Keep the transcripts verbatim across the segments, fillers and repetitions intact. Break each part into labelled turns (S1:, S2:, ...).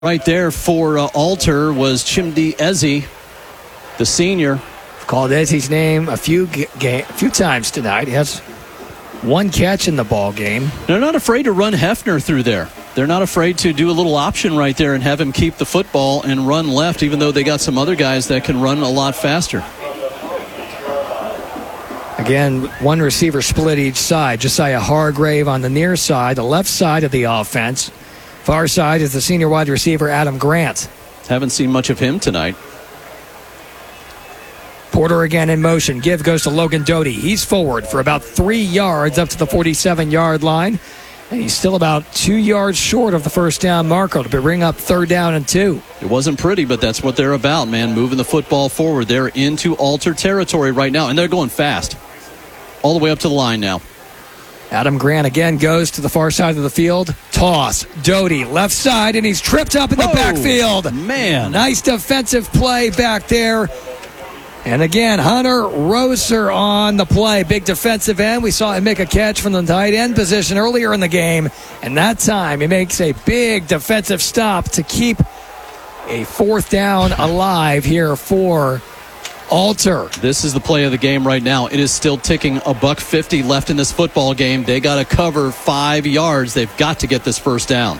S1: Right there for uh, Alter was Chimdi Ezi, the senior.
S2: Called Ezi's name a few ga- ga- few times tonight. He has one catch in the ball game.
S1: They're not afraid to run Hefner through there. They're not afraid to do a little option right there and have him keep the football and run left, even though they got some other guys that can run a lot faster.
S2: Again, one receiver split each side. Josiah Hargrave on the near side, the left side of the offense. Far side is the senior wide receiver, Adam Grant.
S1: Haven't seen much of him tonight.
S2: Porter again in motion. Give goes to Logan Doty. He's forward for about three yards up to the forty-seven-yard line. And he's still about two yards short of the first down marker to bring up third down and two.
S1: It wasn't pretty, but that's what they're about, man, moving the football forward. They're into Alter territory right now, and they're going fast. All the way up to the line now.
S2: Adam Grant again goes to the far side of the field. Toss. Doty left side, and he's tripped up in the
S1: oh,
S2: backfield.
S1: Man.
S2: Nice defensive play back there. And again, Hunter Roser on the play. Big defensive end. We saw him make a catch from the tight end position earlier in the game. And that time he makes a big defensive stop to keep a fourth down alive here for Alter.
S1: This is the play of the game right now. It is still ticking. A buck fifty left in this football game. They got to cover five yards. They've got to get this first down.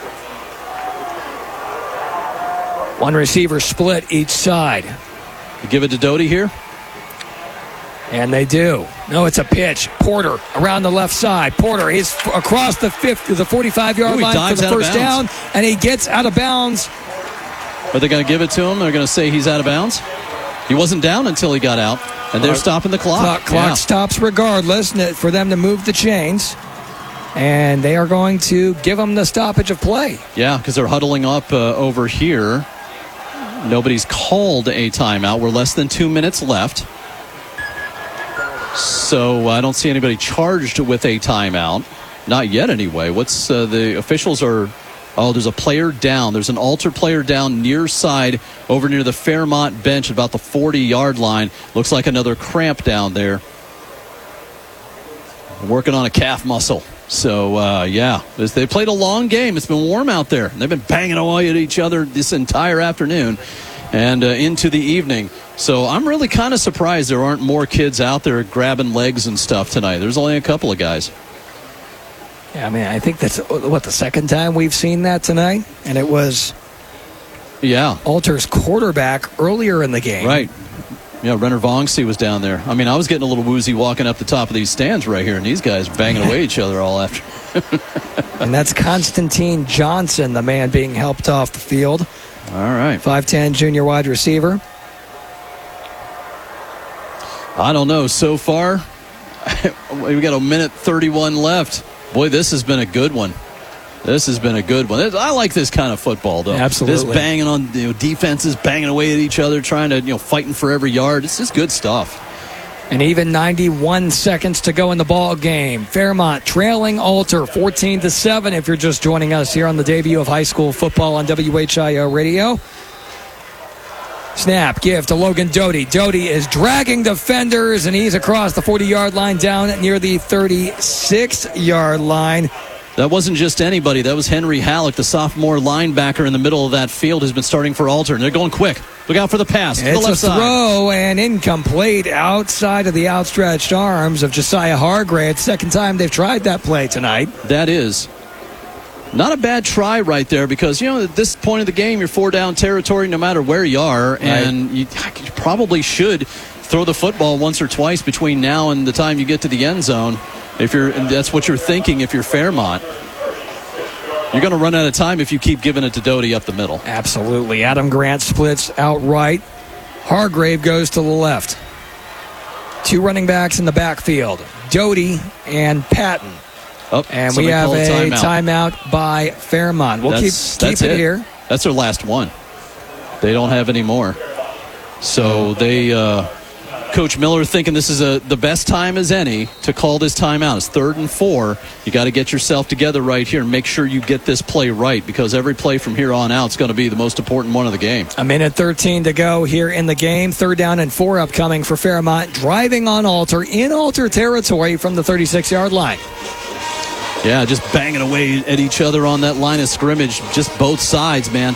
S2: One receiver split each side.
S1: You give it to Doty here?
S2: And they do. No, it's a pitch. Porter around the left side. Porter is f- across the fifty, the forty-five-yard
S1: Ooh,
S2: line for the first down, and he gets out of bounds.
S1: Are they going to give it to him? They're going to say he's out of bounds? He wasn't down until he got out, and they're stopping the clock.
S2: Clock, clock
S1: yeah.
S2: stops regardless for them to move the chains, and they are going to give them the stoppage of play.
S1: Yeah, because they're huddling up uh, over here. Nobody's called a timeout. We're less than two minutes left. So I don't see anybody charged with a timeout. Not yet, anyway. What's uh, the officials are... Oh, there's a player down. There's an Alter player down near side over near the Fairmont bench at about the forty-yard line. Looks like another cramp down there. Working on a calf muscle. So, uh, yeah, they played a long game. It's been warm out there. They've been banging away at each other this entire afternoon and uh, into the evening. So I'm really kind of surprised there aren't more kids out there grabbing legs and stuff tonight. There's only a couple of guys.
S2: Yeah, I mean, I think that's, what, the second time we've seen that tonight? And it was
S1: yeah,
S2: Alter's quarterback earlier in the game.
S1: Right. Yeah, Renner Vongsey was down there. I mean, I was getting a little woozy walking up the top of these stands right here, and these guys banging away at each other all after.
S2: And that's Constantine Johnson, the man being helped off the field.
S1: All right.
S2: five ten junior wide receiver.
S1: I don't know. So far, we got a minute thirty-one left. Boy, this has been a good one. This has been a good one. I like this kind of football, though.
S2: Absolutely.
S1: This banging on, you know, defenses, banging away at each other, trying to, you know, fighting for every yard. It's just good stuff.
S2: And even ninety-one seconds to go in the ball game. Fairmont trailing Alter fourteen to seven if you're just joining us here on the debut of high school football on W H I O Radio. Snap, give to Logan Doty. Doty is dragging defenders, and he's across the forty-yard line down near the thirty-six-yard line.
S1: That wasn't just anybody. That was Henry Halleck, the sophomore linebacker in the middle of that field, who's been starting for Alter. And they're going quick. Look out for the pass.
S2: It's
S1: the left
S2: a throw
S1: side.
S2: and incomplete outside of the outstretched arms of Josiah Hargrave. Second time they've tried that play tonight.
S1: That is. Not a bad try right there because, you know, at this point of the game, you're four down territory no matter where you are. And you, you probably should throw the football once or twice between now and the time you get to the end zone. If you're, and that's what you're thinking if you're Fairmont. You're going to run out of time if you keep giving it to Doty up the middle.
S2: Absolutely. Adam Grant splits out right. Hargrave goes to the left. Two running backs in the backfield, Doty and Patton.
S1: Oh,
S2: and we have a timeout. timeout by Fairmont. We'll
S1: that's,
S2: keep, keep
S1: that's
S2: it,
S1: it
S2: here.
S1: That's their last one. They don't have any more. So they, uh, Coach Miller thinking this is a, the best time as any to call this timeout. It's third and four. You got to get yourself together right here and make sure you get this play right because every play from here on out is going to be the most important one of the game.
S2: A minute thirteen to go here in the game. Third down and four upcoming for Fairmont. Driving on Alter in Alter territory from the thirty-six-yard line.
S1: Yeah, just banging away at each other on that line of scrimmage. Just both sides, man.